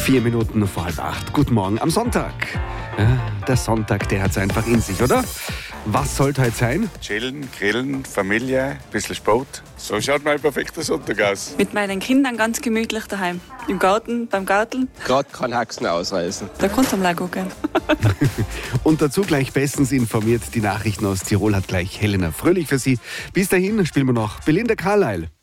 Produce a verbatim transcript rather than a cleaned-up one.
Vier Minuten vor halb acht. Guten Morgen am Sonntag. Ja, der Sonntag, der hat es einfach in sich, oder? Was sollte heute sein? Chillen, grillen, Familie, ein bisschen Sport. So schaut mein perfekter Sonntag aus. Mit meinen Kindern ganz gemütlich daheim. Im Garten, beim Garteln. Gerade kein Haxen ausreißen. Da kannst du am Lego gehen. Und dazu gleich bestens informiert. Die Nachrichten aus Tirol hat gleich Helena Fröhlich für Sie. Bis dahin spielen wir noch Belinda Carlisle.